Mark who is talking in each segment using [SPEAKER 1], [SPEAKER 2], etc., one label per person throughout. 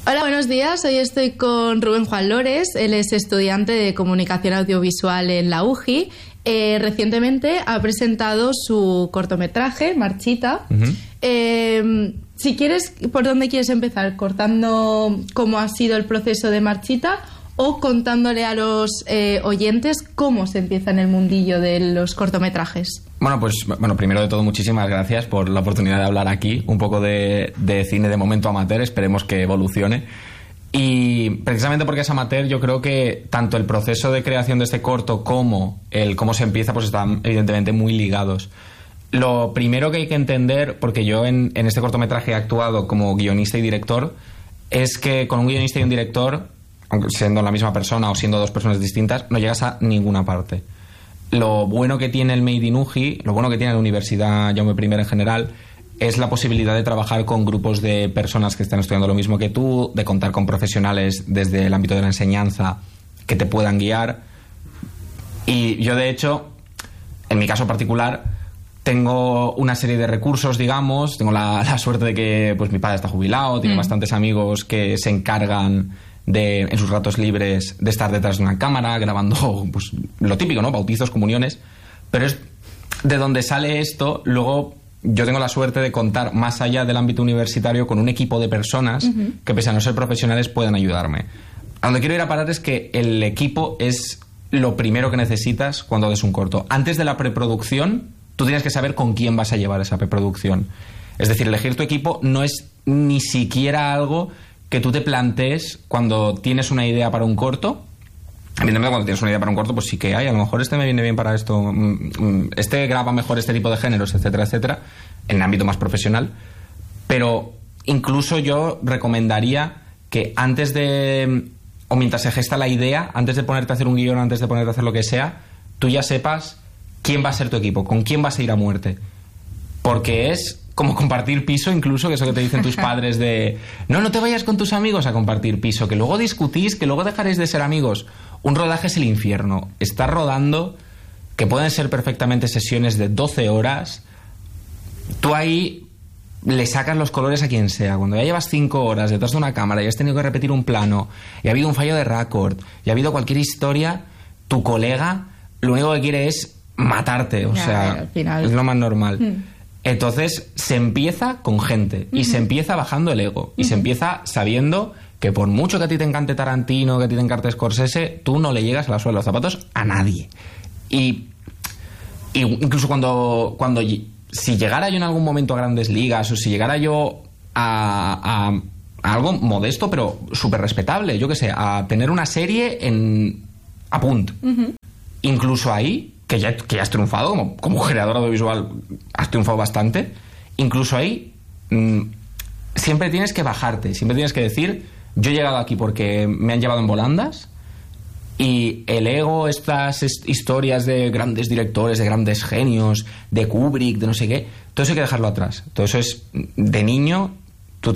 [SPEAKER 1] Hola, buenos días. Hoy estoy con Rubén Juan Lores. Él es estudiante de Comunicación Audiovisual en la UGI. Recientemente ha presentado su cortometraje, Marchita. Si quieres, ¿por dónde quieres empezar? ¿Cortando cómo ha sido el proceso de Marchita o contándole a los oyentes cómo se empieza en el mundillo de los cortometrajes?
[SPEAKER 2] Bueno, primero de todo, muchísimas gracias por la oportunidad de hablar aquí, un poco de cine de momento amateur, esperemos que evolucione. Y precisamente porque es amateur, yo creo que tanto el proceso de creación de este corto como el cómo se empieza, pues están evidentemente muy ligados. Lo primero que hay que entender, porque yo en este cortometraje he actuado como guionista y director, es que con un guionista y un director, aunque siendo la misma persona o siendo dos personas distintas, no llegas a ninguna parte. Lo bueno que tiene el Made in UGI, lo bueno que tiene la Universidad Jaume I en general, es la posibilidad de trabajar con grupos de personas que están estudiando lo mismo que tú, de contar con profesionales desde el ámbito de la enseñanza que te puedan guiar. Y yo, de hecho, en mi caso particular, tengo una serie de recursos, digamos. Tengo la suerte de que pues mi padre está jubilado, tiene bastantes amigos que se encargan de, en sus ratos libres, de estar detrás de una cámara grabando pues lo típico, ¿no? Bautizos, comuniones. Pero es de donde sale esto. Luego yo tengo la suerte de contar más allá del ámbito universitario con un equipo de personas que, pese a no ser profesionales, pueden ayudarme. A donde quiero ir a parar es que el equipo es lo primero que necesitas cuando haces un corto. Antes de la preproducción, tú tienes que saber con quién vas a llevar esa preproducción. Es decir, elegir tu equipo no es ni siquiera algo que tú te plantees cuando tienes una idea para un corto. Evidentemente, cuando tienes una idea para un corto, pues sí que hay. A lo mejor este me viene bien para esto. Este graba mejor este tipo de géneros, etcétera, etcétera, en el ámbito más profesional. Pero incluso yo recomendaría que antes de, o mientras se gesta la idea, antes de ponerte a hacer un guión, antes de ponerte a hacer lo que sea, tú ya sepas quién va a ser tu equipo, con quién vas a ir a muerte. Porque es como compartir piso, incluso, que eso que te dicen tus padres de no te vayas con tus amigos a compartir piso, que luego discutís, que luego dejaréis de ser amigos. Un rodaje es el infierno. Estás rodando, que pueden ser perfectamente sesiones de 12 horas. Tú ahí le sacas los colores a quien sea. Cuando ya llevas 5 horas detrás de una cámara y has tenido que repetir un plano, y ha habido un fallo de récord, y ha habido cualquier historia, tu colega lo único que quiere es matarte. O sea,
[SPEAKER 1] al final es
[SPEAKER 2] lo más normal. Entonces se empieza con gente y se empieza bajando el ego y se empieza sabiendo que por mucho que a ti te encante Tarantino, que a ti te encante Scorsese, tú no le llegas a la suela de los zapatos a nadie. Y incluso cuando si llegara yo en algún momento a Grandes Ligas, o si llegara yo a algo modesto pero súper respetable, yo qué sé, a tener una serie a Punt, incluso ahí, que ya has triunfado como creador audiovisual, has triunfado bastante, incluso ahí siempre tienes que bajarte, siempre tienes que decir: yo he llegado aquí porque me han llevado en volandas, y el ego, estas historias de grandes directores, de grandes genios, de Kubrick, de no sé qué, todo eso hay que dejarlo atrás. Todo eso es, de niño, tú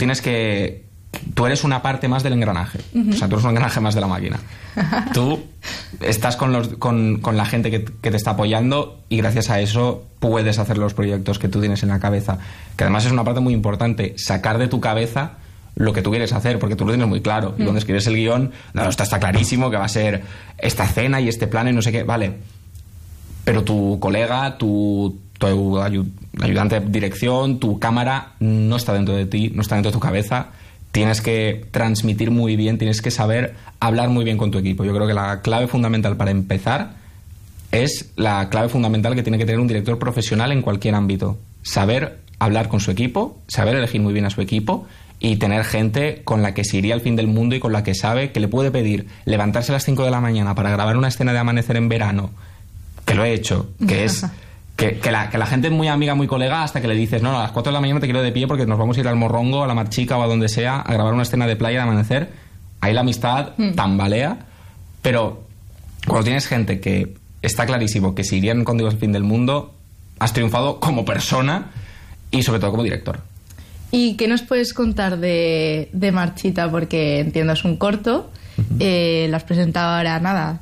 [SPEAKER 2] eres una parte más del engranaje. O sea, tú eres un engranaje más de la máquina. Tú estás con la gente que te está apoyando, y gracias a eso puedes hacer los proyectos que tú tienes en la cabeza. Que además es una parte muy importante, sacar de tu cabeza lo que tú quieres hacer, porque tú lo tienes muy claro. Y cuando escribes el guión, está clarísimo que va a ser esta escena y este plano y no sé qué, vale. Pero tu colega, tu ayudante de dirección, tu cámara, no está dentro de ti, no está dentro de tu cabeza. Tienes que transmitir muy bien, tienes que saber hablar muy bien con tu equipo. Yo creo que la clave fundamental para empezar es la clave fundamental que tiene que tener un director profesional en cualquier ámbito. Saber hablar con su equipo, saber elegir muy bien a su equipo, y tener gente con la que se iría al fin del mundo y con la que sabe que le puede pedir levantarse a las 5 de la mañana para grabar una escena de amanecer en verano, que lo he hecho, que es que la gente es muy amiga, muy colega, hasta que le dices: no, a las 4 de la mañana te quiero de pie porque nos vamos a ir al Morrongo, a la Marchica o a donde sea a grabar una escena de playa de amanecer. Ahí la amistad tambalea. Pero cuando tienes gente que está clarísimo que se irían contigo al fin del mundo, has triunfado como persona y sobre todo como director.
[SPEAKER 1] ¿Y qué nos puedes contar de Marchita? Porque entiendo es un corto, lo has presentado ahora nada,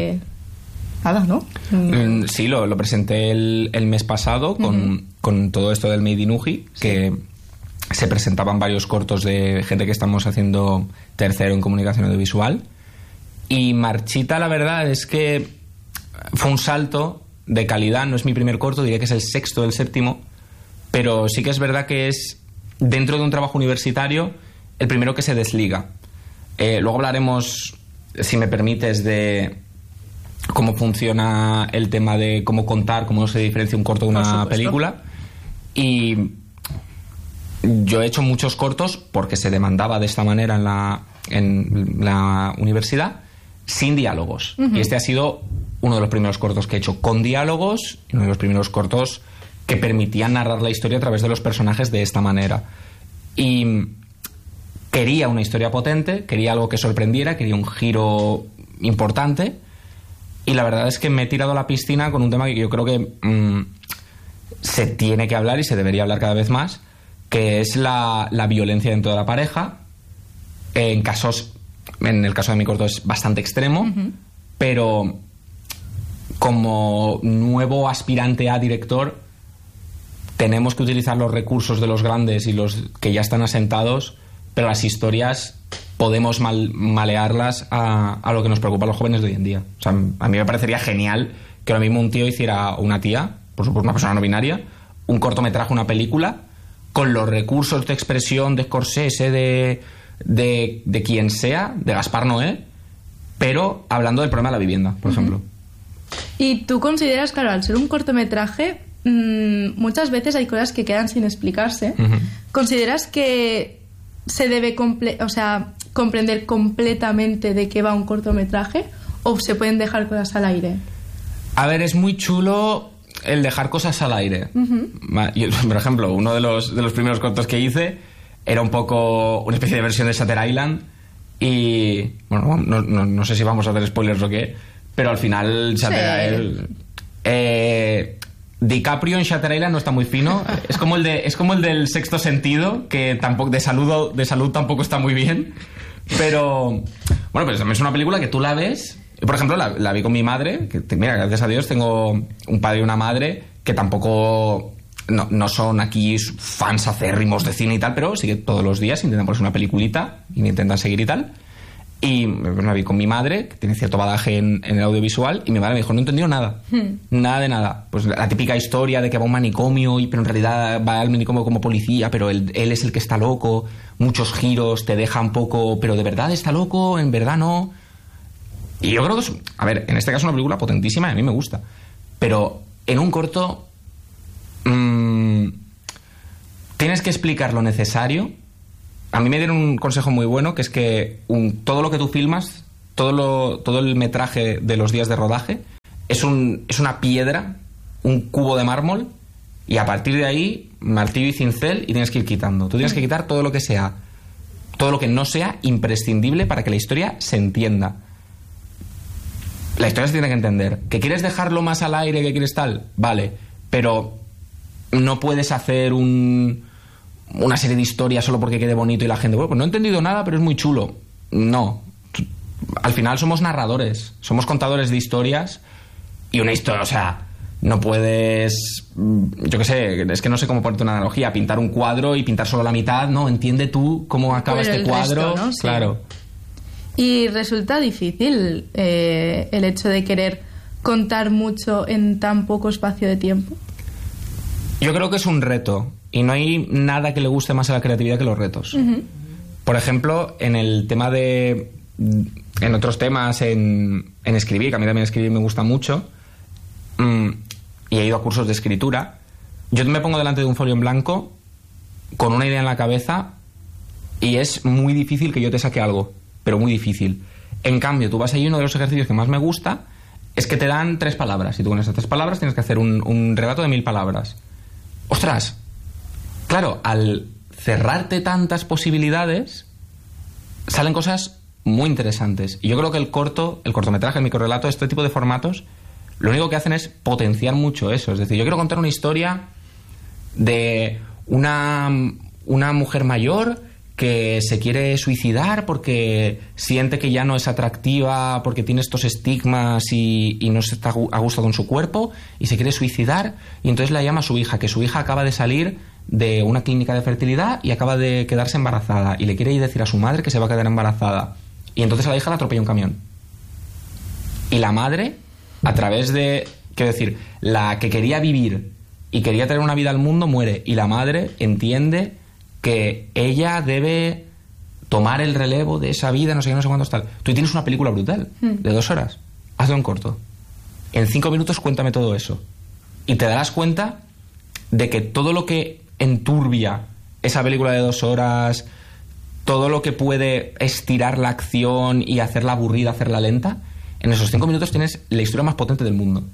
[SPEAKER 1] ¿no?
[SPEAKER 2] Sí, lo presenté el mes pasado con todo esto del Made in UGI, que se presentaban varios cortos de gente que estamos haciendo tercero en comunicación audiovisual. Y Marchita, la verdad es que fue un salto de calidad. No es mi primer corto, diría que es el sexto del séptimo, pero sí que es verdad que es, dentro de un trabajo universitario, el primero que se desliga. Luego hablaremos, si me permites, de cómo funciona el tema de cómo contar, cómo se diferencia un corto de una película. Y yo he hecho muchos cortos porque se demandaba de esta manera en la universidad, sin diálogos. Y este ha sido uno de los primeros cortos que he hecho con diálogos, y uno de los primeros cortos que permitían narrar la historia a través de los personajes de esta manera. Y quería una historia potente, quería algo que sorprendiera, quería un giro importante, y la verdad es que me he tirado a la piscina con un tema que yo creo que se tiene que hablar y se debería hablar cada vez más, que es la violencia dentro de la pareja. En el caso de mi corto es bastante extremo, pero como nuevo aspirante a director tenemos que utilizar los recursos de los grandes y los que ya están asentados, pero las historias podemos malearlas a lo que nos preocupa a los jóvenes de hoy en día. O sea, a mí me parecería genial que ahora mismo un tío hiciera, o una tía, por supuesto una persona no binaria, un cortometraje, una película, con los recursos de expresión de Scorsese, de quien sea, de Gaspar Noé, pero hablando del problema de la vivienda, por ejemplo.
[SPEAKER 1] Y tú consideras, claro, al ser un cortometraje, muchas veces hay cosas que quedan sin explicarse. ¿Consideras que se debe comprender completamente de qué va un cortometraje, o se pueden dejar cosas al aire?
[SPEAKER 2] A ver, es muy chulo el dejar cosas al aire. Yo, por ejemplo, uno de los primeros cortos que hice era un poco una especie de versión de Shutter Island, y bueno, no sé si vamos a hacer spoilers o qué, pero al final DiCaprio en Shutter Island no está muy fino. Es como el del Sexto Sentido, que tampoco de salud tampoco está muy bien. Pero bueno, pues también es una película que tú la ves. Yo, por ejemplo, la vi con mi madre, que mira, gracias a Dios tengo un padre y una madre que tampoco no son aquí fans acérrimos de cine y tal, pero sí que todos los días intentan ponerse una peliculita y me intentan seguir y tal. Y la vi con mi madre, que tiene cierto badaje en el audiovisual, y mi madre me dijo, no he entendido nada. Nada de nada. Pues la típica historia de que va a un manicomio, pero en realidad va al manicomio como policía, pero él es el que está loco. Muchos giros, te deja un poco, pero ¿de verdad está loco? ¿En verdad no? Y yo creo que a ver, en este caso es una película potentísima y a mí me gusta. Pero en un corto tienes que explicar lo necesario. A mí me dieron un consejo muy bueno, que es que todo lo que tú filmas, todo el metraje de los días de rodaje, es una piedra, un cubo de mármol, y a partir de ahí, martillo y cincel, y tienes que ir quitando. Tú tienes que quitar todo lo que no sea imprescindible para que la historia se entienda. La historia se tiene que entender. ¿Que quieres dejarlo más al aire, que quieres tal? Vale, pero no puedes hacer una serie de historias solo porque quede bonito y la gente, bueno, pues no he entendido nada, pero es muy chulo. No. Al final somos narradores, somos contadores de historias, y una historia, o sea, no puedes, yo qué sé, es que no sé cómo ponerte una analogía, pintar un cuadro y pintar solo la mitad, no, entiende tú cómo acaba este cuadro.
[SPEAKER 1] Resto, ¿no? Sí.
[SPEAKER 2] Claro.
[SPEAKER 1] Y resulta difícil el hecho de querer contar mucho en tan poco espacio de tiempo.
[SPEAKER 2] Yo creo que es un reto, y no hay nada que le guste más a la creatividad que los retos. Por ejemplo, en el tema en otros temas, en escribir, que a mí también escribir me gusta mucho, y he ido a cursos de escritura, yo me pongo delante de un folio en blanco con una idea en la cabeza, y es muy difícil que yo te saque algo, pero muy difícil. En cambio, tú vas ahí, uno de los ejercicios que más me gusta es que te dan 3 palabras, y tú con esas 3 palabras tienes que hacer un relato de 1000 palabras. ¡Ostras! Claro, al cerrarte tantas posibilidades, salen cosas muy interesantes. Y yo creo que el cortometraje, el microrelato, este tipo de formatos, lo único que hacen es potenciar mucho eso. Es decir, yo quiero contar una historia de una mujer mayor que se quiere suicidar porque siente que ya no es atractiva, porque tiene estos estigmas y no se está a gusto con su cuerpo, y se quiere suicidar, y entonces la llama a su hija, que su hija acaba de salir de una clínica de fertilidad y acaba de quedarse embarazada y le quiere ir a decir a su madre que se va a quedar embarazada. Y entonces a la hija la atropella un camión. Y la madre, a través de... Quiero decir, la que quería vivir y quería tener una vida al mundo, muere. Y la madre entiende que ella debe tomar el relevo de esa vida, no sé qué, no sé cuántos tal. Tú tienes una película brutal, de 2 horas. Hazlo en corto. En 5 minutos cuéntame todo eso. Y te darás cuenta de que todo lo que enturbia esa película de 2 horas, todo lo que puede estirar la acción y hacerla aburrida, hacerla lenta, en esos 5 minutos tienes la historia más potente del mundo.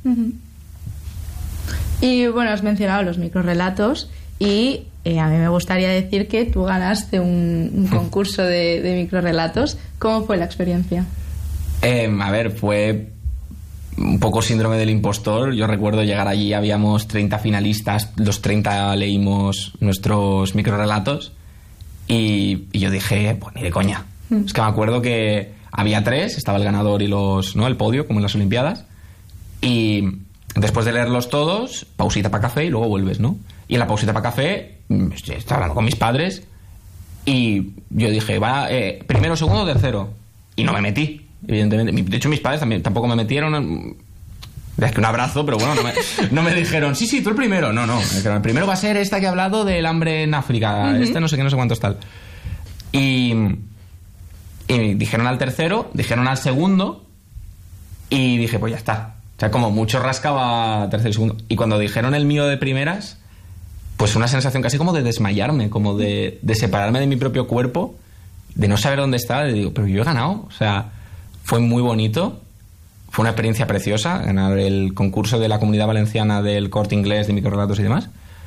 [SPEAKER 1] Y bueno, has mencionado los microrrelatos y a mí me gustaría decir que tú ganaste un concurso de microrrelatos. ¿Cómo fue la experiencia?
[SPEAKER 2] A ver, fue un poco síndrome del impostor. Yo recuerdo llegar allí, habíamos 30 finalistas, los 30 leímos nuestros microrrelatos y yo dije, pues ni de coña. Es que me acuerdo que había 3, estaba el ganador y el podio, como en las Olimpiadas, y después de leerlos todos, pausita para café y luego vuelves, ¿no? Y en la pausita para café estaba hablando con mis padres y yo dije, primero, segundo, tercero, y no me metí, evidentemente. De hecho, mis padres tampoco me metieron. Es que un abrazo, pero bueno, no me dijeron, sí, tú el primero. No, el primero va a ser esta que ha hablado del hambre en África, no sé qué, no sé cuántos tal. Y dijeron al tercero, dijeron al segundo y dije, pues ya está. O sea, como mucho rascaba tercero y segundo. Y cuando dijeron el mío de primeras, pues una sensación casi como de desmayarme, como de separarme de mi propio cuerpo, de no saber dónde estaba, de digo, pero yo he ganado. O sea, fue muy bonito, fue una experiencia preciosa, ganar el concurso de la Comunidad Valenciana del Corte Inglés de microrrelatos y demás.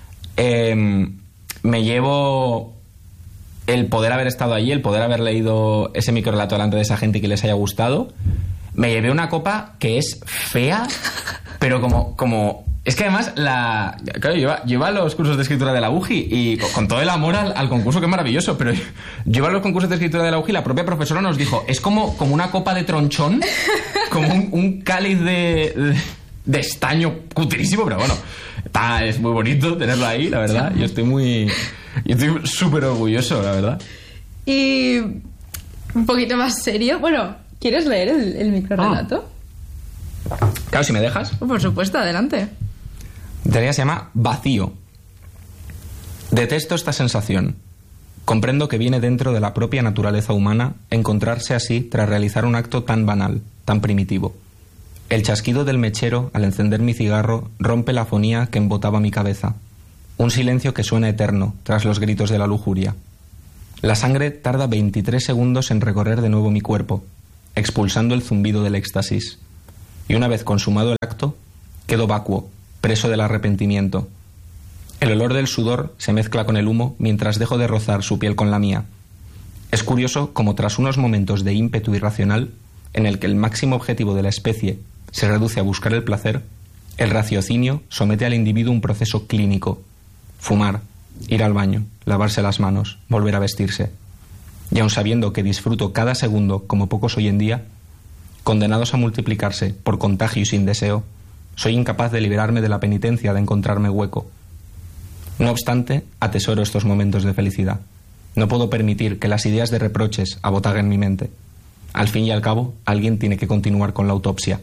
[SPEAKER 2] Me llevo el poder haber estado allí, el poder haber leído ese microrrelato delante de esa gente y que les haya gustado. Me llevé una copa que es fea, pero como es que además claro, lleva los cursos de escritura de la UGI y con todo el amor al concurso, que es maravilloso, pero lleva los concursos de escritura de la UGI, la propia profesora nos dijo, es como una copa de tronchón, como un cáliz de estaño cutrísimo, pero bueno, es muy bonito tenerlo ahí, la verdad. Yo estoy súper orgulloso, la verdad.
[SPEAKER 1] Y un poquito más serio, bueno, ¿quieres leer el microrrelato?
[SPEAKER 2] Claro, si me dejas.
[SPEAKER 1] Por supuesto, adelante.
[SPEAKER 2] La tarea se llama Vacío. Detesto esta sensación. Comprendo que viene dentro de la propia naturaleza humana encontrarse así tras realizar un acto tan banal, tan primitivo. El chasquido del mechero al encender mi cigarro rompe la afonía que embotaba mi cabeza. Un silencio que suena eterno tras los gritos de la lujuria. La sangre tarda 23 segundos en recorrer de nuevo mi cuerpo, expulsando el zumbido del éxtasis. Y una vez consumado el acto, quedo vacuo, preso del arrepentimiento. El olor del sudor se mezcla con el humo mientras dejo de rozar su piel con la mía. Es curioso como tras unos momentos de ímpetu irracional, en el que el máximo objetivo de la especie se reduce a buscar el placer, el raciocinio somete al individuo un proceso clínico. Fumar, ir al baño, lavarse las manos, volver a vestirse. Y aun sabiendo que disfruto cada segundo como pocos hoy en día, condenados a multiplicarse por contagio y sin deseo, soy incapaz de liberarme de la penitencia de encontrarme hueco. No obstante, atesoro estos momentos de felicidad. No puedo permitir que las ideas de reproches abotaguen mi mente. Al fin y al cabo, alguien tiene que continuar con la autopsia.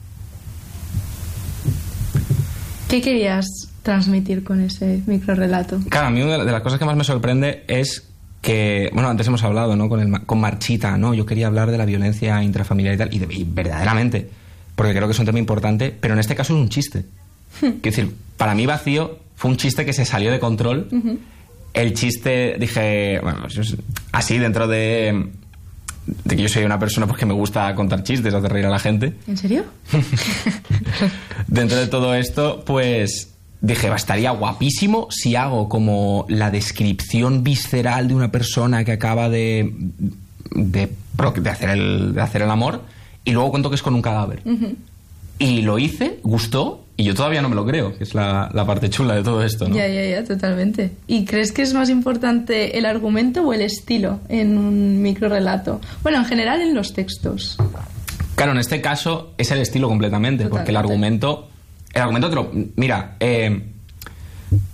[SPEAKER 1] ¿Qué querías transmitir con ese microrrelato?
[SPEAKER 2] Claro, a mí una de las cosas que más me sorprende es que, bueno, antes hemos hablado, ¿no?, con Marchita, ¿no? Yo quería hablar de la violencia intrafamiliar y tal, y verdaderamente, porque creo que es un tema importante, pero en este caso es un chiste. Quiero decir, para mí Vacío fue un chiste que se salió de control. El chiste, dije, bueno, así dentro de que yo soy una persona pues que me gusta contar chistes, hacer reír a la gente.
[SPEAKER 1] ¿En serio?
[SPEAKER 2] Dentro de todo esto, pues dije, estaría guapísimo si hago como la descripción visceral de una persona que acaba de hacer el amor y luego cuento que es con un cadáver. Y lo hice, gustó, y yo todavía no me lo creo, que es la parte chula de todo esto, ¿no?
[SPEAKER 1] Ya, totalmente. ¿Y crees que es más importante el argumento o el estilo en un microrrelato? Bueno, en general en los textos.
[SPEAKER 2] Claro, en este caso es el estilo completamente, porque el argumento te lo... Mira,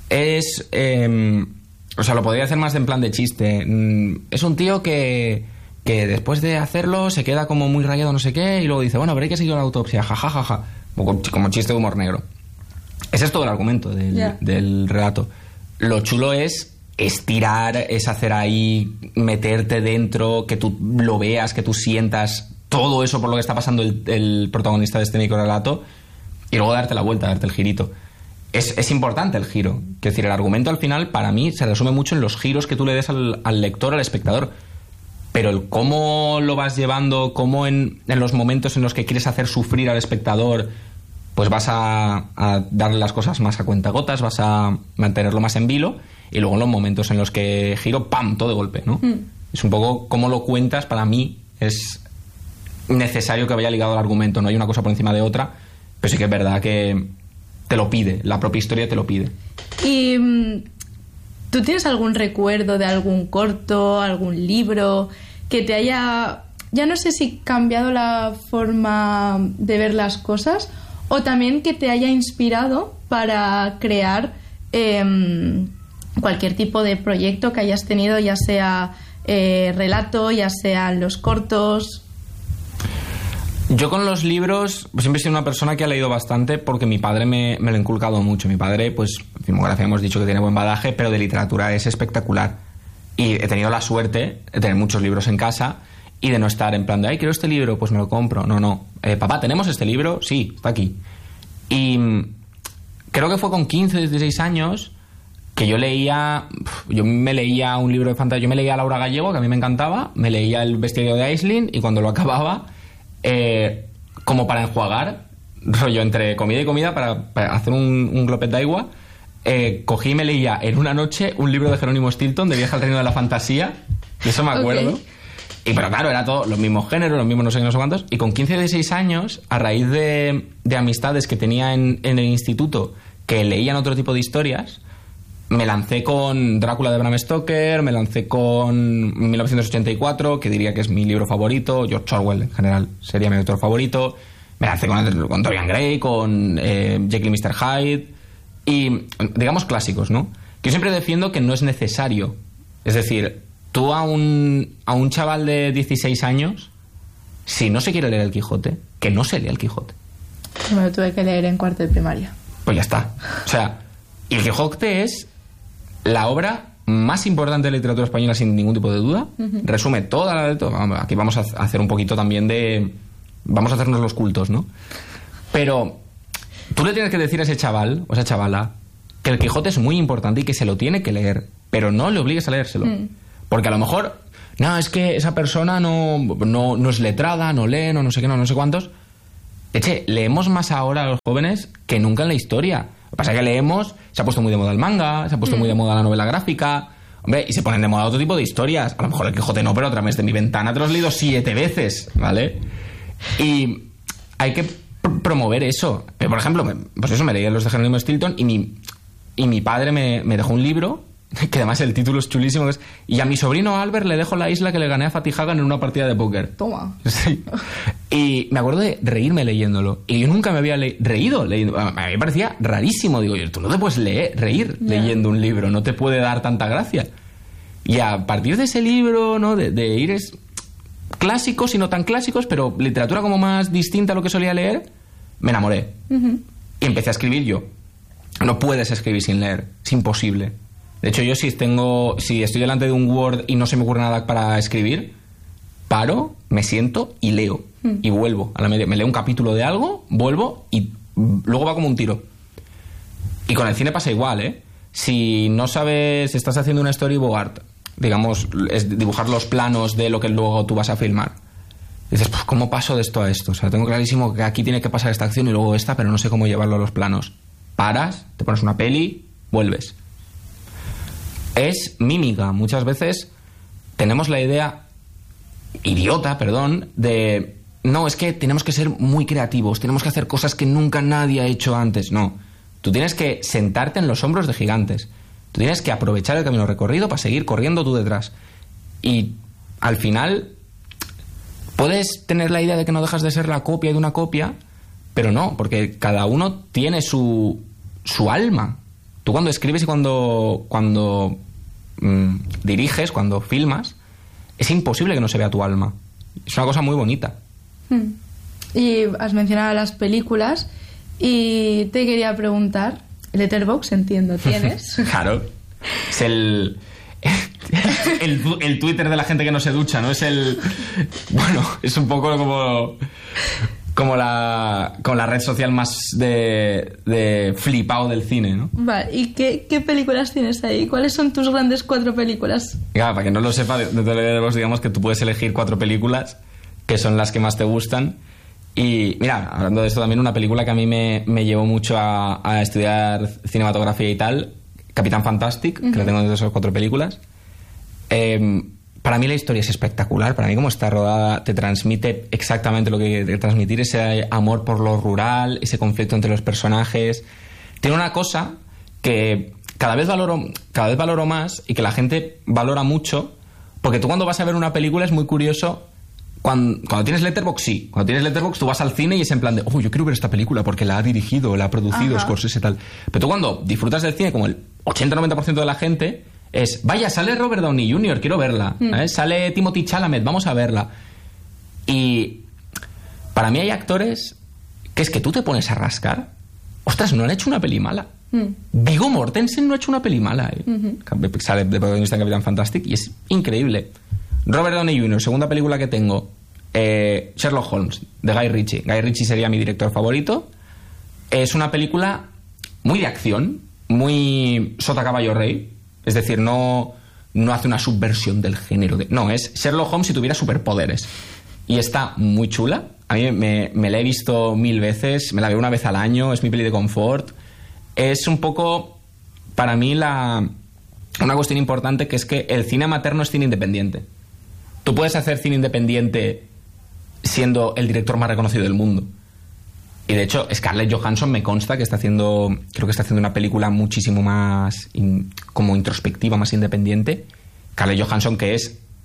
[SPEAKER 2] es... o sea, lo podría hacer más en plan de chiste. Es un tío que después de hacerlo se queda como muy rayado no sé qué y luego dice, bueno, pero hay que seguir la autopsia, jajajaja. Como chiste de humor negro. Ese es todo el argumento del relato. Lo chulo es estirar, es hacer ahí, meterte dentro, que tú lo veas, que tú sientas todo eso por lo que está pasando el protagonista de este microrelato y luego darte la vuelta, darte el girito. Es importante el giro. Es decir, el argumento al final, para mí, se resume mucho en los giros que tú le des al lector, al espectador. Pero el cómo lo vas llevando, cómo en los momentos en los que quieres hacer sufrir al espectador, pues vas a darle las cosas más a cuentagotas, vas a mantenerlo más en vilo, y luego en los momentos en los que giro, ¡pam!, todo de golpe, ¿no? Es un poco cómo lo cuentas, para mí es necesario que vaya ligado al argumento, no hay una cosa por encima de otra, pero sí que es verdad que te lo pide, la propia historia te lo pide.
[SPEAKER 1] ¿Y tú tienes algún recuerdo de algún corto, algún libro que te haya, ya no sé si cambiado la forma de ver las cosas, o también que te haya inspirado para crear cualquier tipo de proyecto que hayas tenido, ya sea relato, ya sean los cortos?
[SPEAKER 2] Yo con los libros siempre he sido una persona que ha leído bastante porque mi padre me lo ha inculcado mucho. Mi padre, pues, filmografía hemos dicho que tiene buen bagaje, pero de literatura es espectacular. Y he tenido la suerte de tener muchos libros en casa y de no estar en plan de, ay, quiero este libro, pues me lo compro. No. Papá, ¿tenemos este libro? Sí, está aquí. Y creo que fue con 15 o 16 años que yo me leía un libro de fantasía. Yo me leía a Laura Gallego, que a mí me encantaba, me leía El bestiario de Aisling, y cuando lo acababa, como para enjuagar, rollo entre comida y comida, para hacer un glopet de agua, cogí y me leía en una noche un libro de Jerónimo Stilton, de Viaje al reino de la fantasía, de eso me acuerdo. Okay. Y pero claro, era todo los mismos géneros, los mismos no sé qué, no sé cuántos. Y con 15 o 16 años, a raíz de amistades que tenía en el instituto que leían otro tipo de historias, me lancé con Drácula de Bram Stoker, me lancé con 1984, que diría que es mi libro favorito, George Orwell en general sería mi autor favorito, me lancé con Dorian Gray, con Jekyll y Mr. Hyde, y digamos clásicos, ¿no? Que yo siempre defiendo que no es necesario. Es decir, tú a un chaval de 16 años, si no se quiere leer el Quijote, que no se lea el Quijote.
[SPEAKER 1] Me lo tuve que leer en cuarto de primaria.
[SPEAKER 2] Pues ya está. O sea, y el Quijote es la obra más importante de la literatura española sin ningún tipo de duda. Resume toda la... Aquí vamos a hacer un poquito también de... Vamos a hacernos los cultos, ¿no? Pero tú le tienes que decir a ese chaval o esa chavala que el Quijote es muy importante y que se lo tiene que leer, pero no le obligues a leérselo. Porque a lo mejor, no, es que esa persona no es letrada, no lee, no sé qué, no sé cuántos. Leemos más ahora a los jóvenes que nunca en la historia. Lo que pasa es que leemos, se ha puesto muy de moda el manga, se ha puesto muy de moda la novela gráfica, hombre, y se ponen de moda otro tipo de historias. A lo mejor el Quijote no, pero a través de mi ventana te lo has leído 7 veces, ¿vale? Y hay que promover eso. Por ejemplo, pues eso, me leí los de Jerónimo Stilton y mi padre me dejó un libro, que además el título es chulísimo, que es Y a mi sobrino Albert le dejo la isla que le gané a Fatih Hagan en una partida de póker.
[SPEAKER 1] Toma.
[SPEAKER 2] Sí. Y me acuerdo de reírme leyéndolo. Y yo nunca me había reído leyendo. A mí me parecía rarísimo. Digo, tú no te puedes reír leyendo un libro. No te puede dar tanta gracia. Y a partir de ese libro, ¿no? De ir clásicos y no tan clásicos, pero literatura como más distinta a lo que solía leer, me enamoré. Y empecé a escribir yo. No puedes escribir sin leer. Es imposible. De hecho, yo si estoy delante de un Word y no se me ocurre nada para escribir, paro, me siento y leo. Y vuelvo a la media. Me leo un capítulo de algo, vuelvo y luego va como un tiro. Y con el cine pasa igual, ¿eh? Si no sabes, estás haciendo una storyboard, digamos, es dibujar los planos de lo que luego tú vas a filmar. Dices, pues, ¿cómo paso de esto a esto? O sea, tengo clarísimo que aquí tiene que pasar esta acción y luego esta, pero no sé cómo llevarlo a los planos. Paras, te pones una peli, vuelves. Es mímica. Muchas veces tenemos la idea idiota, de no, es que tenemos que ser muy creativos, tenemos que hacer cosas que nunca nadie ha hecho antes. No, tú tienes que sentarte en los hombros de gigantes. Tú tienes que aprovechar el camino recorrido para seguir corriendo tú detrás. Y al final puedes tener la idea de que no dejas de ser la copia de una copia, pero no, porque cada uno tiene su alma. tú cuando escribes y cuando diriges, cuando filmas, es imposible que no se vea tu alma. Es una cosa muy bonita.
[SPEAKER 1] Y has mencionado las películas y te quería preguntar, Letterboxd, entiendo, ¿tienes?
[SPEAKER 2] Claro. Es el Twitter de la gente que no se ducha, ¿no? Es es un poco como la red social más de flipado del cine, ¿no?
[SPEAKER 1] Vale, ¿y qué películas tienes ahí? ¿Cuáles son tus grandes 4 películas?
[SPEAKER 2] Claro, para que no lo sepa, digamos que tú puedes elegir 4 películas que son las que más te gustan. Y mira, hablando de esto también, una película que a mí me llevó mucho a estudiar cinematografía y tal, Capitán Fantastic, que la tengo entre esas 4 películas. Para mí la historia es espectacular. Para mí como está rodada te transmite exactamente lo que quiere transmitir, ese amor por lo rural, ese conflicto entre los personajes. Tiene una cosa que cada vez valoro más y que la gente valora mucho, porque tú cuando vas a ver una película es muy curioso. Cuando tienes Letterboxd, sí. Cuando tienes Letterboxd, tú vas al cine y es en plan de, yo quiero ver esta película porque la ha dirigido, la ha producido Scorsese y tal. Pero tú cuando disfrutas del cine, como el 80-90% de la gente, es, vaya, sale Robert Downey Jr., quiero verla. Sale Timothée Chalamet, vamos a verla. Y para mí hay actores que es que tú te pones a rascar. Ostras, no han hecho una peli mala. Viggo Mortensen no ha hecho una peli mala. Sale de protagonista en Capitán Fantastic y es increíble. Robert Downey Jr., segunda película que tengo, Sherlock Holmes, de Guy Ritchie. Guy Ritchie sería mi director favorito. Es una película muy de acción, muy sota caballo rey. Es decir, no hace una subversión del género. No, es Sherlock Holmes si tuviera superpoderes. Y está muy chula. A mí me la he visto 1000 veces, me la veo una vez al año, es mi peli de confort. Es un poco, para mí, una cuestión importante, que es que el cine amateur no es cine independiente. Tú puedes hacer cine independiente siendo el director más reconocido del mundo. Y de hecho, Scarlett Johansson me consta que creo que está haciendo una película muchísimo más como introspectiva, más independiente. Scarlett Johansson, que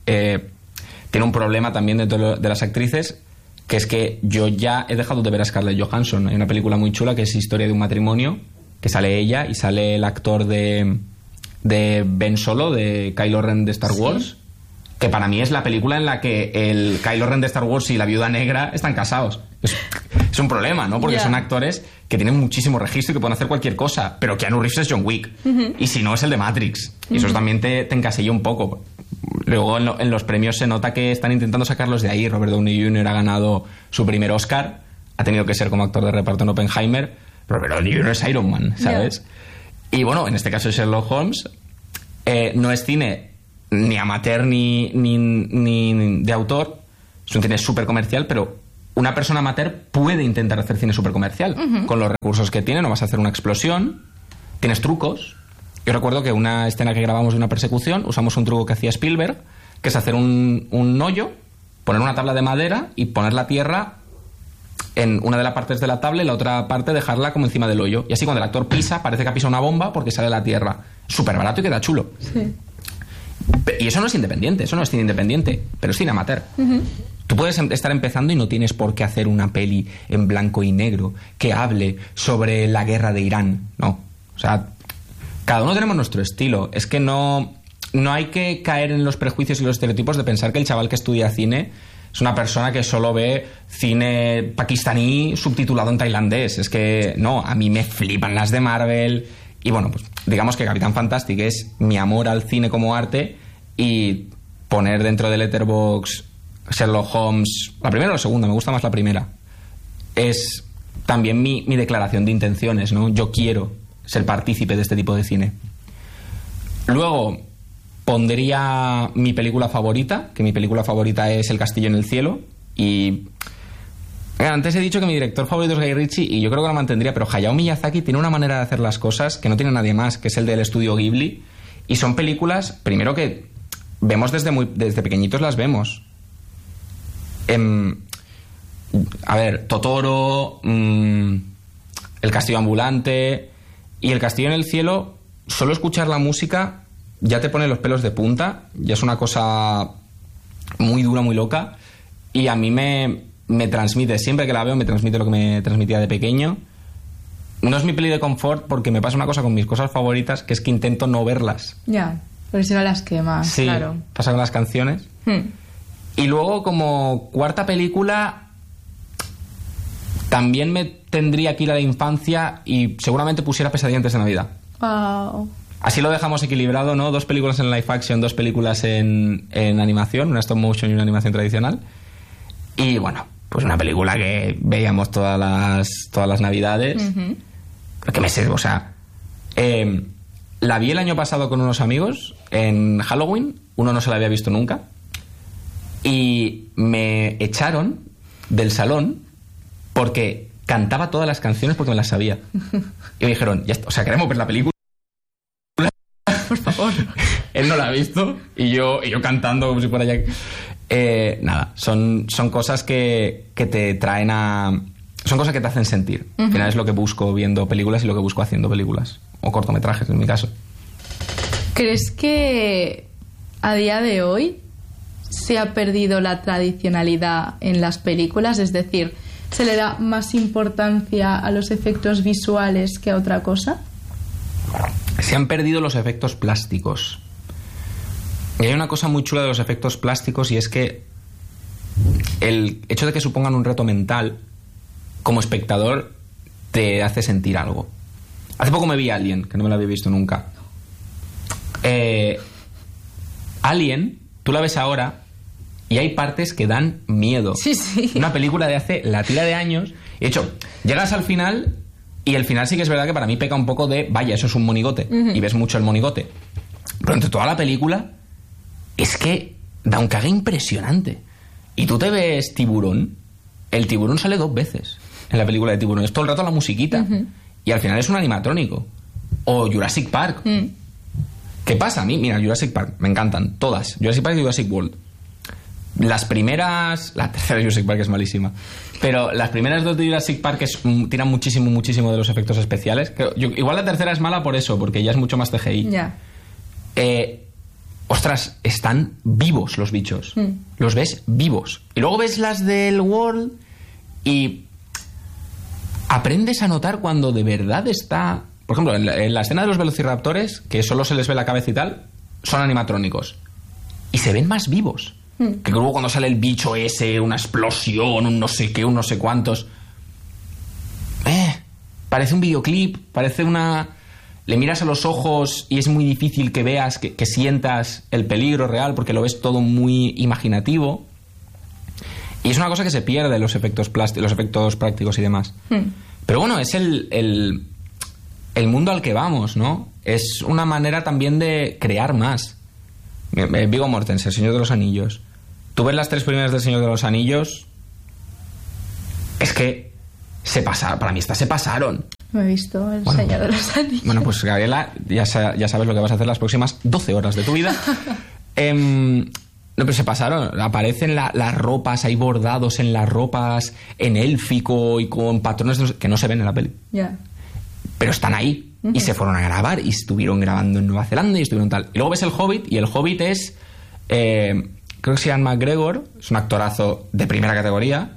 [SPEAKER 2] tiene un problema también dentro de las actrices, que es que yo ya he dejado de ver a Scarlett Johansson. Hay una película muy chula que es Historia de un matrimonio, que sale ella y sale el actor de Ben Solo, de Kylo Ren de Star Wars, que para mí es la película en la que el Kylo Ren de Star Wars y la Viuda Negra están casados. Es un problema, ¿no? Porque son actores que tienen muchísimo registro y que pueden hacer cualquier cosa, pero Keanu Reeves es John Wick, y si no es el de Matrix, y eso también te encasilla un poco. Luego en los premios se nota que están intentando sacarlos de ahí. Robert Downey Jr. ha ganado su primer Oscar, ha tenido que ser como actor de reparto en Oppenheimer. Robert Downey Jr. es Iron Man, ¿sabes? Y bueno, en este caso es Sherlock Holmes. No es cine ni amateur ni de autor, es un cine súper comercial, pero una persona amateur puede intentar hacer cine súper comercial. Con los recursos que tiene, no vas a hacer una explosión, tienes trucos. Yo recuerdo que una escena que grabamos de una persecución, usamos un truco que hacía Spielberg, que es hacer un hoyo, poner una tabla de madera y poner la tierra en una de las partes de la tabla y la otra parte dejarla como encima del hoyo. Y así cuando el actor pisa, parece que ha pisado una bomba porque sale la tierra. Súper barato y queda chulo. Sí. Y eso no es independiente, eso no es cine independiente, pero es cine amateur. Tú puedes estar empezando y no tienes por qué hacer una peli en blanco y negro que hable sobre la guerra de Irán. No. O sea, cada uno tenemos nuestro estilo. Es que no hay que caer en los prejuicios y los estereotipos de pensar que el chaval que estudia cine es una persona que solo ve cine pakistaní subtitulado en tailandés. Es que no, a mí me flipan las de Marvel. Y bueno, pues digamos que Capitán Fantastic es mi amor al cine como arte, y poner dentro de Letterboxd Sherlock Holmes, la primera o la segunda, me gusta más la primera, es también mi declaración de intenciones, ¿no? Yo quiero ser partícipe de este tipo de cine. Luego pondría mi película favorita, que mi película favorita es El castillo en el cielo. Y antes he dicho que mi director favorito es Guy Ritchie, y yo creo que lo mantendría, pero Hayao Miyazaki tiene una manera de hacer las cosas que no tiene nadie más, que es el del estudio Ghibli. Y son películas, primero, que vemos desde pequeñitos, las vemos. A ver, Totoro, El castillo ambulante y El castillo en el cielo. Solo escuchar la música ya te pone los pelos de punta, ya es una cosa muy dura, muy loca, y a mí me transmite, siempre que la veo me transmite lo que me transmitía de pequeño. no es mi peli de confort porque me pasa una cosa con mis cosas favoritas, que es que intento no verlas.
[SPEAKER 1] Ya, porque si no las quemas,
[SPEAKER 2] sí,
[SPEAKER 1] claro.
[SPEAKER 2] Pasa con las canciones. Y luego, como cuarta película, también me tendría que ir a la infancia y seguramente pusiera Pesadilla antes de Navidad.
[SPEAKER 1] Wow.
[SPEAKER 2] Así lo dejamos equilibrado, ¿no? 2 películas en live action, 2 películas en animación, una stop motion y una animación tradicional. Y bueno, pues una película que veíamos todas las Navidades. Que me sé, o sea... la vi el año pasado con unos amigos en Halloween. Uno no se la había visto nunca. Y me echaron del salón porque cantaba todas las canciones porque me las sabía. Y me dijeron, ya está, o sea, queremos ver la película.
[SPEAKER 1] Por favor.
[SPEAKER 2] Él no la ha visto y yo cantando como si fuera ya... nada, son cosas que te traen a... Son cosas que te hacen sentir. Al final es lo que busco viendo películas y lo que busco haciendo películas. O cortometrajes, en mi caso.
[SPEAKER 1] ¿Crees que a día de hoy se ha perdido la tradicionalidad en las películas? Es decir, ¿se le da más importancia a los efectos visuales que a otra cosa?
[SPEAKER 2] Se han perdido los efectos plásticos. Y hay una cosa muy chula de los efectos plásticos, y es que el hecho de que supongan un reto mental, como espectador, te hace sentir algo. Hace poco me vi Alien, que no me la había visto nunca. Alien, tú la ves ahora y hay partes que dan miedo.
[SPEAKER 1] Sí, sí.
[SPEAKER 2] Una película de hace la tira de años. Y de hecho, llegas al final y el final sí que es verdad que para mí peca un poco de, vaya, eso es un monigote. Y ves mucho el monigote. Pero entre toda la película es que da un cague impresionante. Y tú te ves Tiburón. El tiburón sale 2 veces en la película de Tiburón. Es todo el rato la musiquita. Y al final es un animatrónico. O Jurassic Park. ¿Qué pasa? A mí, mira, Jurassic Park, me encantan todas. Jurassic Park y Jurassic World. Las primeras... La tercera de Jurassic Park es malísima. Pero las primeras 2 de Jurassic Park tiran muchísimo de los efectos especiales. Igual la tercera es mala por eso, porque ya es mucho más CGI.
[SPEAKER 1] Ya.
[SPEAKER 2] Ostras, están vivos los bichos. Los ves vivos. Y luego ves las del World y aprendes a notar cuando de verdad está... Por ejemplo, en la escena de los velociraptores, que solo se les ve la cabeza y tal, son animatrónicos. Y se ven más vivos. Que luego cuando sale el bicho ese, una explosión, un no sé qué, un no sé cuántos... parece un videoclip, parece una... Le miras a los ojos y es muy difícil que veas, que sientas el peligro real, porque lo ves todo muy imaginativo. Y es una cosa que se pierde, los efectos prácticos y demás. Pero bueno, es el mundo al que vamos, ¿no? Es una manera también de crear más. Viggo Mortensen, El Señor de los Anillos. Tú ves las 3 primeras del Señor de los Anillos, es que para mí estas se pasaron.
[SPEAKER 1] No he visto El Señor de los Anillos. Bueno,
[SPEAKER 2] pues Gabriela, ya sabes lo que vas a hacer las próximas 12 horas de tu vida. No, pero se pasaron. Aparecen las ropas, hay bordados en las ropas, en élfico y con patrones que no se ven en la peli.
[SPEAKER 1] Ya.
[SPEAKER 2] Pero están ahí. Y se fueron a grabar y estuvieron grabando en Nueva Zelanda y estuvieron tal. Y luego ves El Hobbit, y El Hobbit es... creo que es Ian McGregor, es un actorazo de primera categoría.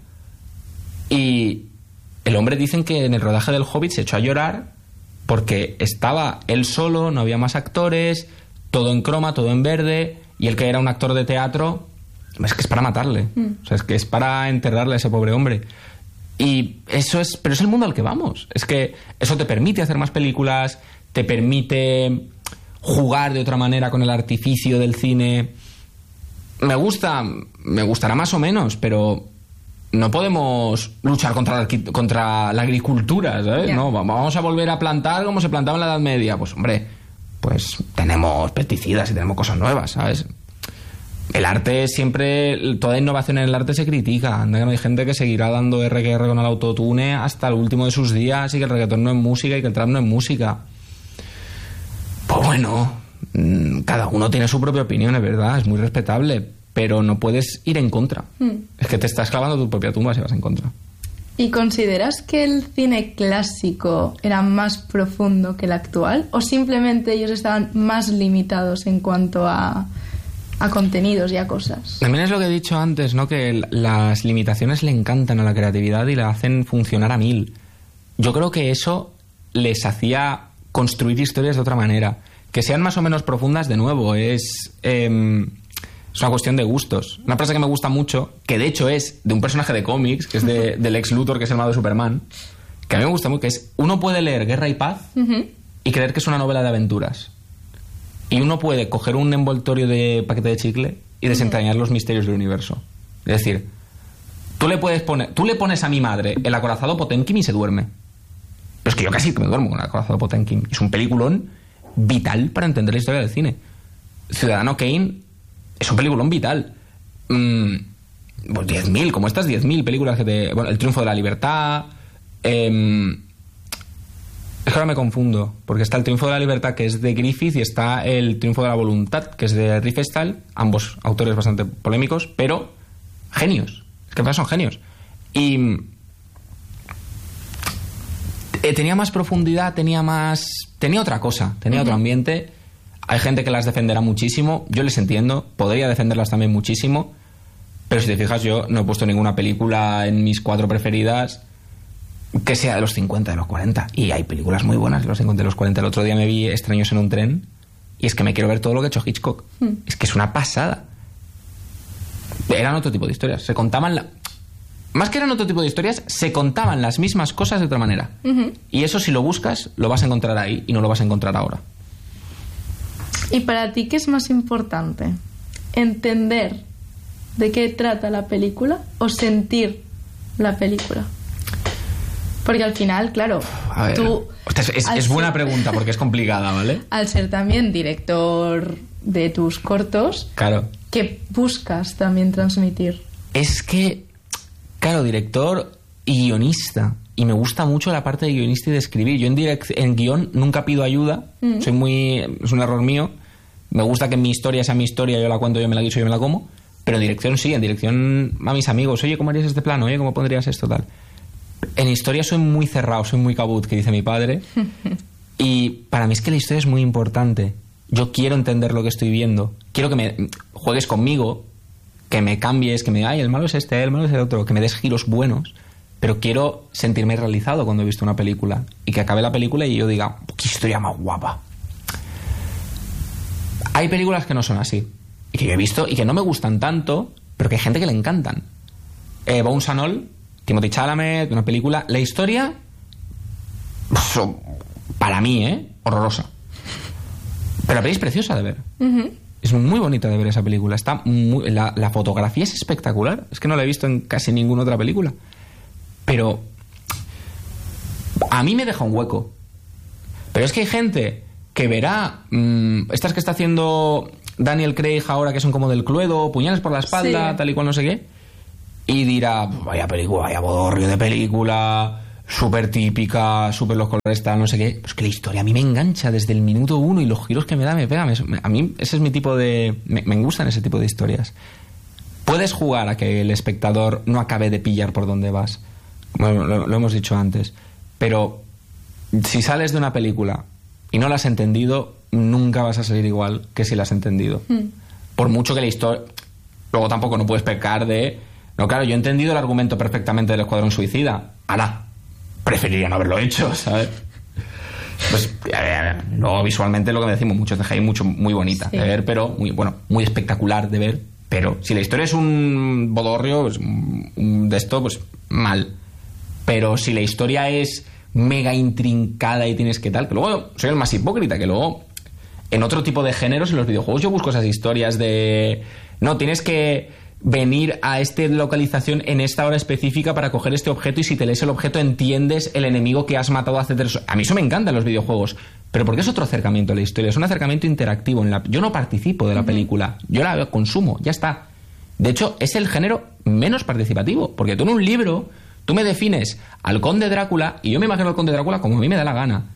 [SPEAKER 2] Y el hombre, dicen que en el rodaje del Hobbit se echó a llorar porque estaba él solo, no había más actores, todo en croma, todo en verde, y él, que era un actor de teatro, es que es para matarle. O sea, es que es para enterrarle a ese pobre hombre. Y eso es... Pero es el mundo al que vamos. Es que eso te permite hacer más películas, te permite jugar de otra manera con el artificio del cine. Me gustará más o menos, pero no podemos luchar contra la agricultura, ¿sabes? Yeah. No, vamos a volver a plantar como se plantaba en la Edad Media. Pues hombre, pues tenemos pesticidas y tenemos cosas nuevas, ¿sabes? El arte siempre... Toda innovación en el arte se critica. Anda que no hay gente que seguirá dando RQR con el autotune hasta el último de sus días, y que el reggaetón no es música y que el trap no es música. Pues bueno, cada uno tiene su propia opinión, es verdad, es muy respetable, pero no puedes ir en contra. Es que te estás clavando tu propia tumba si vas en contra.
[SPEAKER 1] ¿Y consideras que el cine clásico era más profundo que el actual? ¿O simplemente ellos estaban más limitados en cuanto a contenidos y a cosas?
[SPEAKER 2] También es lo que he dicho antes, ¿no? Que las limitaciones le encantan a la creatividad y la hacen funcionar a 1000. Yo creo que eso les hacía construir historias de otra manera. Que sean más o menos profundas, de nuevo, es una cuestión de gustos. Una frase que me gusta mucho, que de hecho es de un personaje de cómics, que es del Lex Luthor, que es el malo de Superman, que a mí me gusta mucho, que es: uno puede leer Guerra y Paz y creer que es una novela de aventuras. Y uno puede coger un envoltorio de paquete de chicle y desentrañar los misterios del universo. Es decir, tú le pones a mi madre El acorazado Potemkin y se duerme. Pero es que yo casi me duermo con El acorazado Potemkin. Es un peliculón vital para entender la historia del cine. Ciudadano Kane es un peliculón vital. Pues 10.000, como estas 10.000 películas que te... Bueno, El triunfo de la libertad... Es que ahora me confundo, porque está El triunfo de la libertad, que es de Griffith, y está El triunfo de la voluntad, que es de Riefenstahl, ambos autores bastante polémicos, pero genios. Es que son genios. Y tenía más profundidad, tenía otra cosa, tenía otro ambiente. Hay gente que las defenderá muchísimo, yo les entiendo, podría defenderlas también muchísimo, pero si te fijas, yo no he puesto ninguna película en mis 4 preferidas que sea de los 50, de los 40. Y hay películas muy buenas de los 50, de los 40. El otro día me vi Extraños en un tren y es que me quiero ver todo lo que ha hecho Hitchcock. Es que es una pasada. Eran otro tipo de historias. Se contaban... Más que eran otro tipo de historias, se contaban las mismas cosas de otra manera. Y eso, si lo buscas, lo vas a encontrar ahí y no lo vas a encontrar ahora.
[SPEAKER 1] ¿Y para ti qué es más importante? ¿Entender de qué trata la película o sentir la película? Porque al final, claro,
[SPEAKER 2] a ver,
[SPEAKER 1] tú...
[SPEAKER 2] Es buena pregunta porque es complicada, ¿vale?
[SPEAKER 1] Al ser también director de tus cortos,
[SPEAKER 2] claro,
[SPEAKER 1] ¿qué buscas también transmitir? Es
[SPEAKER 2] que, claro, director y guionista. Y me gusta mucho la parte de guionista y de escribir. Yo en guión nunca pido ayuda. Es un error mío. Me gusta que mi historia sea mi historia, yo la cuento, yo me la guiso, yo me la como. Pero en dirección sí, en dirección a mis amigos. Oye, ¿cómo harías este plano? Oye, ¿cómo pondrías esto? Tal. En historia soy muy cerrado, soy muy cabut, que dice mi padre. Y para mí es que la historia es muy importante. Yo quiero entender lo que estoy viendo. Quiero que me juegues conmigo, que me cambies, que me digas, ay, el malo es este, el malo es el otro, que me des giros buenos. Pero quiero sentirme realizado cuando he visto una película. Y que acabe la película y yo diga, qué historia más guapa. Hay películas que no son así. Y que yo he visto y que no me gustan tanto, pero que hay gente que le encantan. Bones and All, Timothée Chalamet, una película. La historia, para mí, horrorosa. Pero la peli es preciosa de ver. Es muy bonita de ver esa película. Está la fotografía es espectacular. Es que no la he visto en casi ninguna otra película. Pero a mí me deja un hueco. Pero es que hay gente que verá estas que está haciendo Daniel Craig ahora, que son como del Cluedo, puñales por la espalda, sí, tal y cual, no sé qué, y dirá, vaya película, vaya bodorrio de película, súper típica, súper los colores tal, no sé qué. Pues que la historia a mí me engancha desde el minuto 1 y los giros que me da me pega. A mí ese es mi tipo de... Me gustan ese tipo de historias. Puedes jugar a que el espectador no acabe de pillar por dónde vas. Bueno, lo hemos dicho antes. Pero si sales de una película y no la has entendido, nunca vas a salir igual que si la has entendido. Por mucho que la historia... Luego tampoco no puedes pecar de... No, claro, yo he entendido el argumento perfectamente del Escuadrón Suicida. ¡Hala! Preferiría no haberlo hecho, ¿sabes? Pues luego visualmente lo que decimos, muchos de Hay muy bonita de ver, pero muy espectacular de ver. Pero si la historia es un bodorrio, pues, de esto, pues mal. Pero si la historia es mega intrincada y tienes que tal, que luego soy el más hipócrita, que luego en otro tipo de géneros, en los videojuegos, yo busco esas historias de... No, tienes que venir a esta localización en esta hora específica para coger este objeto, y si te lees el objeto entiendes el enemigo que has matado hace 3... A mí eso me encanta en los videojuegos, pero porque es otro acercamiento a la historia, es un acercamiento interactivo. Yo no participo de la película, yo la consumo, ya está. De hecho, es el género menos participativo, porque tú en un libro, tú me defines al Conde Drácula y yo me imagino al Conde Drácula como a mí me da la gana.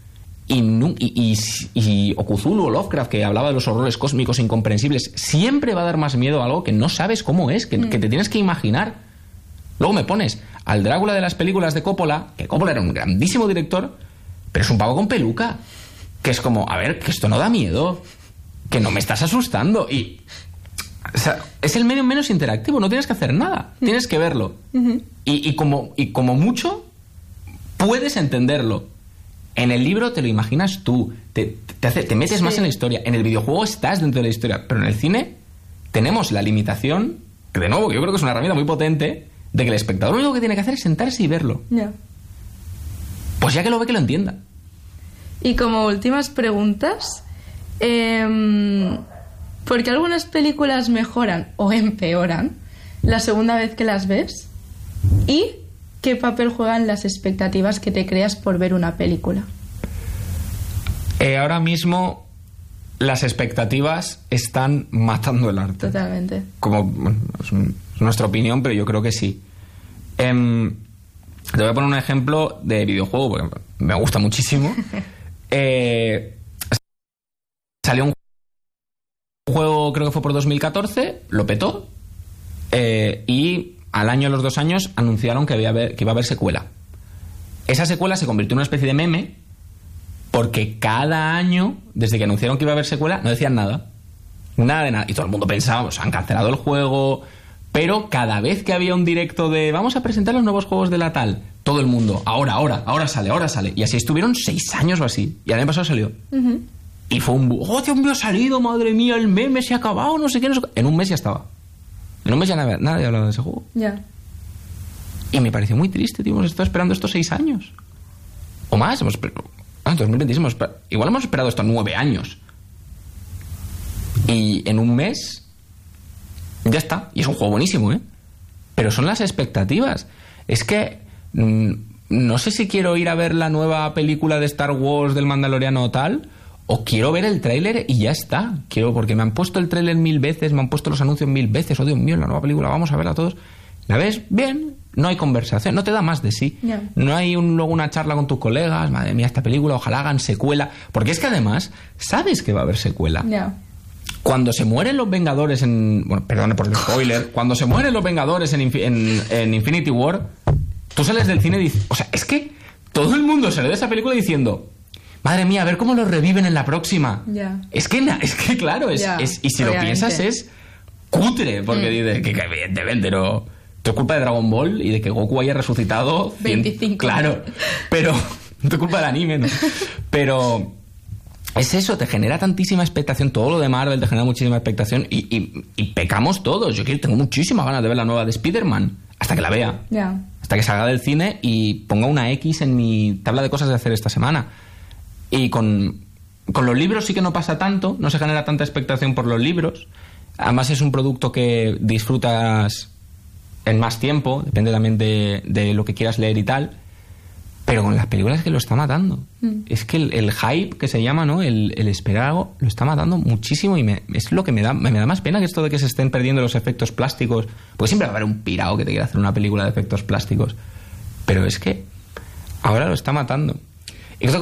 [SPEAKER 2] Y o Cthulhu o Lovecraft, que hablaba de los horrores cósmicos incomprensibles, siempre va a dar más miedo a algo que no sabes cómo es, que te tienes que imaginar. Luego me pones al Drácula de las películas de Coppola, que Coppola era un grandísimo director, pero es un pavo con peluca, que es como, a ver, que esto no da miedo, que no me estás asustando. Y o sea, es el medio menos interactivo, no tienes que hacer nada, tienes que verlo. Y como mucho puedes entenderlo. En el libro te lo imaginas tú, te metes más en la historia. En el videojuego estás dentro de la historia, pero en el cine tenemos la limitación, que de nuevo yo creo que es una herramienta muy potente, de que el espectador lo único que tiene que hacer es sentarse y verlo.
[SPEAKER 1] Ya.
[SPEAKER 2] Pues ya que lo ve, que lo entienda.
[SPEAKER 1] Y como últimas preguntas, ¿por qué algunas películas mejoran o empeoran la segunda vez que las ves? ¿Y qué papel juegan las expectativas que te creas por ver una película?
[SPEAKER 2] Ahora mismo las expectativas están matando el arte.
[SPEAKER 1] Totalmente.
[SPEAKER 2] Como, bueno, es nuestra opinión, pero yo creo que sí. Te voy a poner un ejemplo de videojuego, porque me gusta muchísimo. Salió un juego, creo que fue por 2014, lo petó, y al año, a los 2 años, anunciaron que iba a haber secuela. Esa secuela se convirtió en una especie de meme, porque cada año, desde que anunciaron que iba a haber secuela, no decían nada. Nada de nada. Y todo el mundo pensaba, pues han cancelado el juego. Pero cada vez que había un directo de vamos a presentar los nuevos juegos de la tal, todo el mundo, ahora sale. Y así estuvieron 6 años o así. Y el año pasado salió. Uh-huh. Y fue un... ¡Oh, Dios mío, ha salido! ¡Madre mía, el meme se ha acabado! No sé qué, no sé qué. En un mes ya estaba. En un mes ya nadie hablaba de ese juego.
[SPEAKER 1] Ya.
[SPEAKER 2] Y me pareció muy triste, tío. Hemos estado esperando estos 6 años. O más. En 2026 igual hemos esperado estos 9 años. Y en un mes ya está. Y es un juego buenísimo, ¿eh? Pero son las expectativas. Es que no sé si quiero ir a ver la nueva película de Star Wars del Mandaloriano o tal, o quiero ver el tráiler y ya está. Porque me han puesto el tráiler 1000 veces, me han puesto los anuncios 1000 veces. Oh, Dios mío, la nueva película, vamos a verla todos. ¿La ves? Bien. No hay conversación, no te da más de sí. Yeah. No hay luego una charla con tus colegas, madre mía, esta película, ojalá hagan secuela. Porque es que además, sabes que va a haber secuela.
[SPEAKER 1] Yeah.
[SPEAKER 2] Cuando se mueren los Vengadores bueno, perdone por el spoiler, cuando se mueren los Vengadores en Infinity War, tú sales del cine y dices... O sea, es que todo el mundo sale de esa película diciendo... Madre mía, a ver cómo lo reviven en la próxima.
[SPEAKER 1] Yeah.
[SPEAKER 2] Es que claro, y si obviamente lo piensas es cutre, porque dices que evidentemente no... Es culpa de Dragon Ball y de que Goku haya resucitado
[SPEAKER 1] 25.
[SPEAKER 2] Claro, pero no es culpa del anime, ¿no? Pero es eso, te genera tantísima expectación. Todo lo de Marvel te genera muchísima expectación y pecamos todos. Yo tengo muchísimas ganas de ver la nueva de Spider-Man hasta que la vea.
[SPEAKER 1] Yeah.
[SPEAKER 2] Hasta que salga del cine y ponga una X en mi tabla de cosas de hacer esta semana. Y con los libros sí que no pasa tanto, no se genera tanta expectación por los libros. Además es un producto que disfrutas en más tiempo, depende también de lo que quieras leer y tal, pero con las películas es que lo está matando. Es que el hype que se llama, ¿no? El esperar algo lo está matando muchísimo y es lo que me da más pena, que esto de que se estén perdiendo los efectos plásticos, porque siempre va a haber un pirao que te quiera hacer una película de efectos plásticos, pero es que ahora lo está matando.